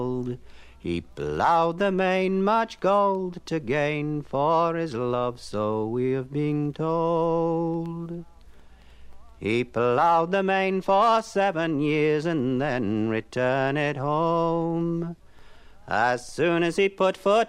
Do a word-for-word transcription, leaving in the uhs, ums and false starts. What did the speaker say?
He ploughed the main, much gold to gain for his love, so we have been told. He ploughed the main for seven years and then returned it home. As soon as he put foot